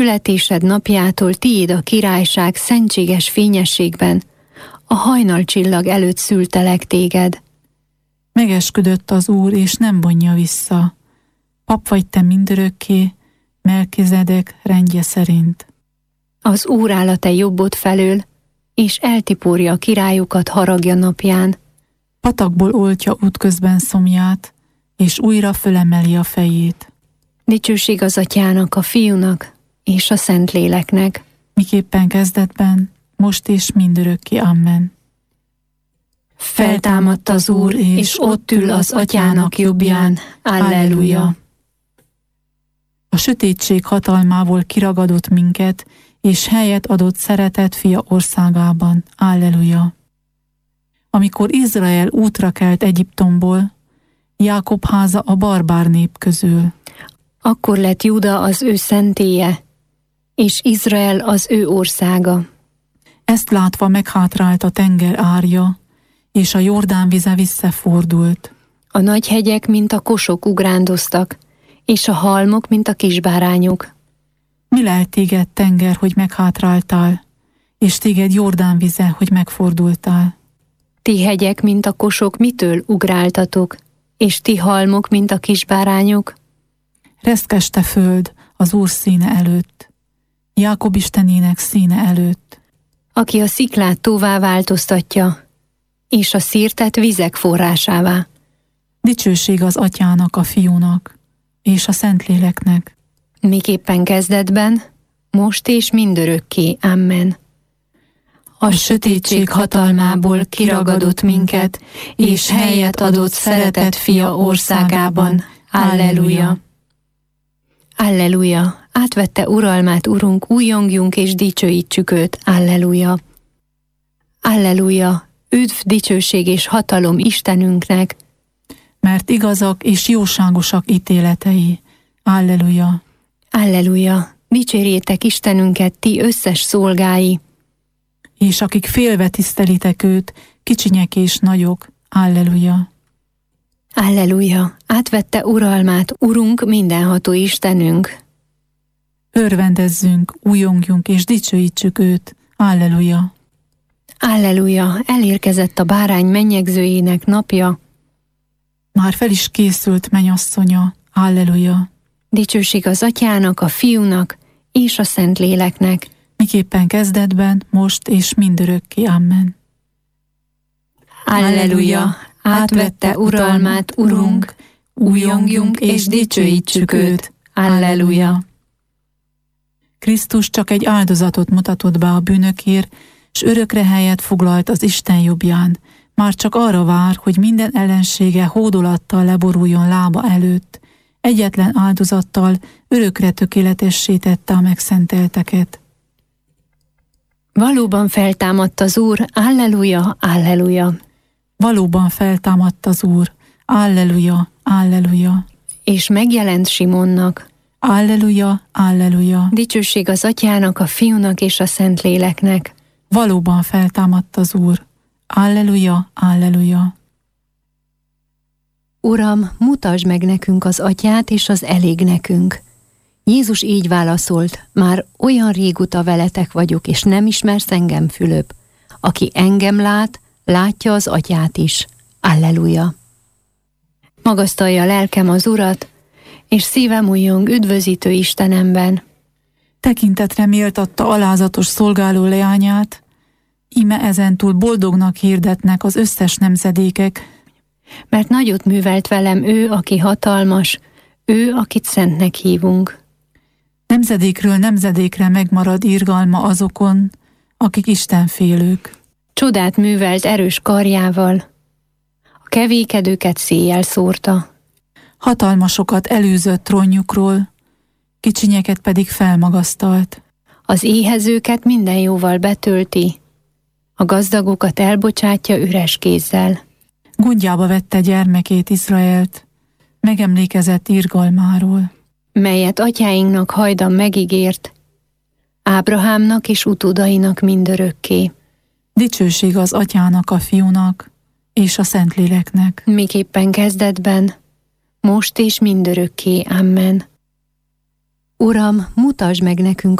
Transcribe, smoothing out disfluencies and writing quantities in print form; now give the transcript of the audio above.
Születésed napjától tiéd a királyság szentséges fényességben, a hajnalcsillag előtt szültelek téged. Megesküdött az Úr, és nem vonja vissza. Pap vagy te mindörökké, Melkizedek rendje szerint. Az Úr áll a te jobbod felől, és eltiporja a királyokat haragja napján. Patakból oltja útközben szomját, és újra fölemeli a fejét. Dicsőség az Atyának, a Fiúnak és a Szentléleknek. Miképpen kezdetben, most és mindörökké. Amen. Feltámadt az Úr, és ott ül az Atyának jobbján. Alleluja! A sötétség hatalmából kiragadott minket, és helyet adott szeretett fia országában. Alleluja! Amikor Izrael útra kelt Egyiptomból, Jákob háza a barbár nép közül. Akkor lett Júda az ő szentélye, és Izrael az ő országa. Ezt látva meghátrált a tenger árja, és a Jordán vize visszafordult. A nagy hegyek, mint a kosok ugrándoztak, és a halmok, mint a kisbárányok. Mi lelt téged, tenger, hogy meghátráltál, és téged Jordán vize, hogy megfordultál? Ti hegyek, mint a kosok, mitől ugráltatok, és ti halmok, mint a kisbárányok? Reszkeste föld az Úr színe előtt, Jákob istenének színe előtt. Aki a sziklát tóvá változtatja, és a szirtet vizek forrásává. Dicsőség az Atyának, a Fiúnak, és a Szentléleknek. Miképpen kezdetben, most és mindörökké. Amen. A sötétség hatalmából kiragadott minket, és helyet adott szeretett fia országában. Alleluja! Alleluja! Átvette uralmát, Urunk, újjongjunk és dicsőítsük őt. Alleluja! Alleluja! Üdv, dicsőség és hatalom Istenünknek! Mert igazak és jóságosak ítéletei. Alleluja! Alleluja! Dicsérjétek Istenünket, ti összes szolgái! És akik félve tisztelitek őt, kicsinyek és nagyok. Alleluja! Alleluja! Átvette uralmát, Urunk, mindenható Istenünk! Örvendezzünk, újjongjunk és dicsőítsük őt. Alleluja! Alleluja! Elérkezett a bárány mennyegzőjének napja. Már fel is készült mennyasszonya. Alleluja! Dicsőség az Atyának, a Fiúnak és a Szentléleknek. Miképpen kezdetben, most és mindörökké. Amen. Alleluja! Átvette uralmát, Urunk, újjongjunk és dicsőítsük őt. Alleluja! Krisztus csak egy áldozatot mutatott be a bűnökért, s örökre helyet foglalt az Isten jobbján. Már csak arra vár, hogy minden ellensége hódolattal leboruljon lába előtt. Egyetlen áldozattal örökre tökéletessé tette a megszentelteket. Valóban feltámadt az Úr, alleluja, alleluja. Valóban feltámadt az Úr, alleluja, alleluja. És megjelent Simonnak. Alleluja, alleluja. Dicsőség az Atyának, a Fiúnak és a Szentléleknek. Valóban feltámadt az Úr, alleluja, alleluja. Uram, mutasd meg nekünk az Atyát, és az elég nekünk. Jézus így válaszolt, már olyan régóta veletek vagyok, és nem ismersz engem, Fülöp. Aki engem lát, látja az Atyát is. Alleluja! Magasztalja lelkem az Urat, és szívem újjong üdvözítő Istenemben. Tekintetre méltatta alázatos szolgáló leányát, íme ezentúl boldognak hirdetnek az összes nemzedékek, mert nagyot művelt velem ő, aki hatalmas, ő, akit szentnek hívunk. Nemzedékről nemzedékre megmarad irgalma azokon, akik istenfélők. Csodát művelt erős karjával, a kevékedőket széjjel szórta. Hatalmasokat elűzött trónjukról, kicsinyeket pedig felmagasztalt. Az éhezőket minden jóval betölti, a gazdagokat elbocsátja üres kézzel. Gondjába vette gyermekét, Izraelt, megemlékezett irgalmáról, melyet atyáinknak hajdan megígért, Ábrahámnak és utódainak mindörökké. Dicsőség az Atyának, a Fiúnak és a Szentléleknek. Miképpen kezdetben, most és mindörökké. Amen. Uram, mutasd meg nekünk